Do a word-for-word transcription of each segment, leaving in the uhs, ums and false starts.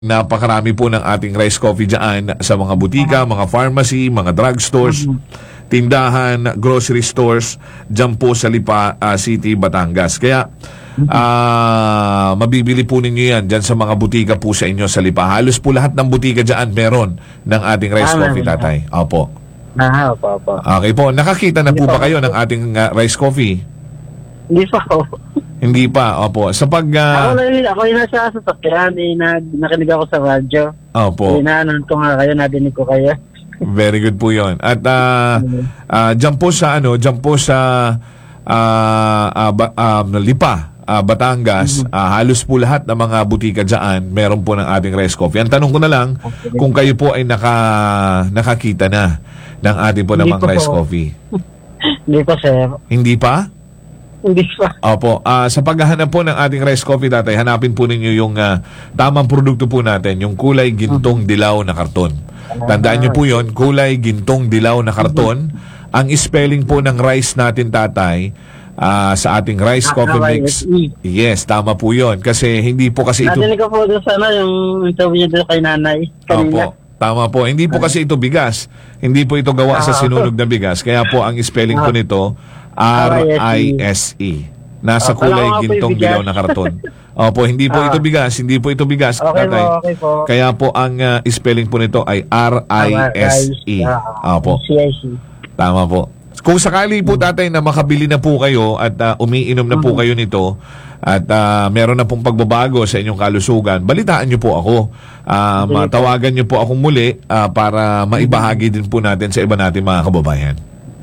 Napakarami po ng ating rice coffee dyan sa mga butika, mga pharmacy, mga drugstores, tindahan, grocery stores, dyan po sa Lipa uh, City, Batangas. Kaya, uh, mabibili po ninyo yan dyan sa mga butika po sa inyo sa Lipa. Halos po lahat ng butika dyan meron ng ating rice coffee, tatay. Opo. Ah, opo, opo. Okay po. Nakakita na po ba kayo ng ating uh, rice coffee? Hindi pa ako. Hindi pa, opo. Sa pag... Uh, ako lang, ako yung nasa sasakyan, eh, na, nakinig ako sa radyo. Opo. Eh, naanon ko nga kayo, nadinig ko kayo. Very good po yun. At uh, uh, dyan po sa, ano, dyan po sa uh, uh, ba, um, Lipa, uh, Batangas, uh, halos po lahat ng mga butika dyan, meron po ng ating rice coffee. Ang tanong ko na lang, kung kayo po ay naka, nakakita na ng ating po namang rice coffee. Hindi pa, sir. Hindi pa? Hindi pa. Opo. Uh, sa paghahanap po ng ating rice coffee, tatay, hanapin po ninyo yung uh, tamang produkto po natin, yung kulay gintong dilaw na karton. Tandaan nyo po yun, kulay gintong dilaw na karton. Ang spelling po ng rice natin, tatay, uh, sa ating rice coffee mix. Yes, tama po yun. Kasi hindi po kasi ito... Nadinig ko po doon sana yung interview niya doon kay nanay. Kanina. Opo. Tama po. Hindi po kasi ito bigas. Hindi po ito gawa sa sinunog na bigas. Kaya po ang spelling po nito, R I S E. Nasa kulay gintong dilaw na karton. Opo, hindi po ito bigas. Hindi po ito bigas. Okay po, okay po. Kaya po ang uh, spelling po nito ay R I S E. Opo. Tama po. Kung sakali po, tatay, na makabili na po kayo at uh, umiinom na po kayo nito at uh, meron na pong pagbabago sa inyong kalusugan, balitaan nyo po ako. Uh, matawagan nyo po akong muli uh, para maibahagi din po natin sa iba natin mga kababayan.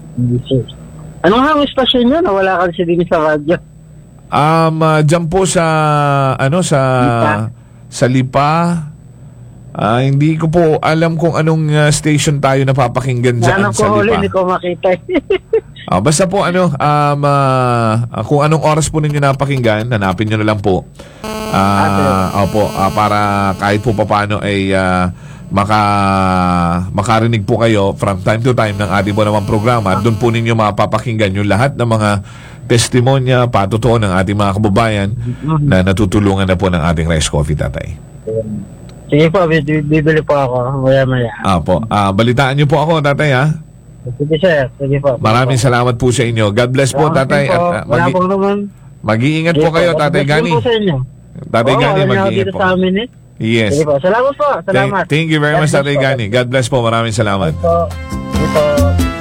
Anong hang istasyon nyo? Nawala kasi din sa radyo. Um, uh, dyan po sa, ano, sa Lipa. Sa Lipa. Uh, hindi ko po alam kung anong uh, station tayo napapakinggan dyan Alam sa ko, Lipa. Hindi ko makita. uh, basta po, ano, um, uh, kung anong oras po ninyo napakinggan, hanapin nyo na lang po. Uh, opo, uh, para kahit po paano ay... Uh, maka makarinig po kayo from time to time ng ating po naman programa. Doon po ninyo mapapakinggan yung lahat ng mga testimonya, patotoo ng ating mga kababayan na natutulungan na po ng ating rice coffee, tatay. Sige po, bibili po ako maya-maya. Apo, ah, balitaan niyo po ako, tatay, ha? Sige, sir. Sige po. Maraming salamat po sa inyo. God bless po, tatay. At, uh, Wala pong naman. Mag-iingat po kayo, tatay Gani. Tatay Gani, mag-iingat po. Yes. Sige po. Salamat po. Salamat. Thank, thank you very much, Tatay Gani. God bless po. Maraming salamat. Sige po.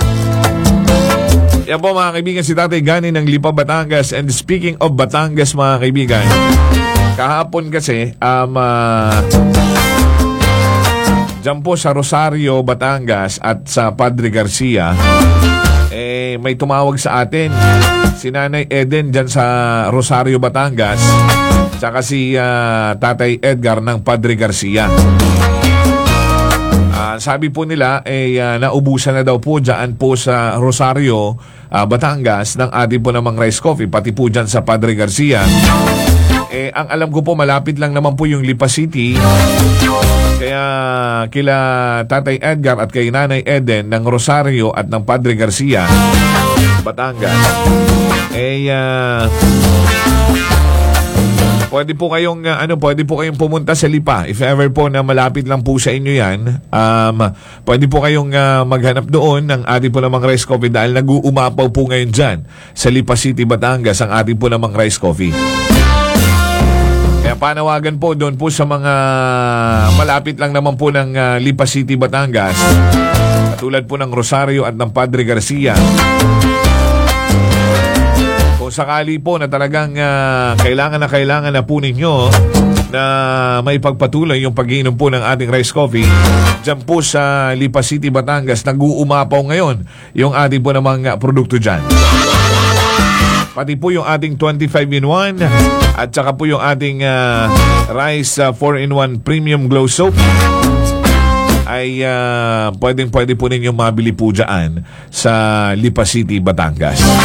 Yan po, mga kaibigan, si Tatay Gani ng Lipa, Batangas. And speaking of Batangas, mga kaibigan, kahapon kasi, um, uh, dyan po sa Rosario, Batangas at sa Padre Garcia, eh, may tumawag sa atin. Si Nanay Eden dyan sa Rosario, Batangas. Tsaka si uh, Tatay Edgar ng Padre Garcia. Uh, sabi po nila, eh, uh, naubusan na daw po dyan po sa Rosario, uh, Batangas, ng ating po namang rice coffee, pati po dyan sa Padre Garcia. Eh, ang alam ko po, malapit lang naman po yung Lipa City. Kaya kila Tatay Edgar at kay Nanay Eden ng Rosario at ng Padre Garcia, Batangas, eh, uh, pwede po kayong uh, ano, pwede po kayong pumunta sa Lipa. If ever po na malapit lang po sa inyo 'yan, um pwede po kayong uh, maghanap doon ng ating po namang rice coffee dahil nag-uumapaw po ngayon diyan sa Lipa City, Batangas ang ating po namang rice coffee. Kaya panawagan po doon po sa mga malapit lang naman po ng uh, Lipa City, Batangas. Katulad po ng Rosario at ng Padre Garcia. Kung sakali po na talagang uh, kailangan na kailangan na po ninyo na may pagpatuloy yung pag-iinom po ng ating rice coffee, dyan po sa Lipa City, Batangas, nag-uumapaw ngayon yung ating po namang uh, produkto dyan. Pati po yung ating twenty-five in one at saka po yung ating uh, rice uh, four in one premium glow soap ay uh, pwedeng pwede po ninyong mabili po dyan sa Lipa City, Batangas.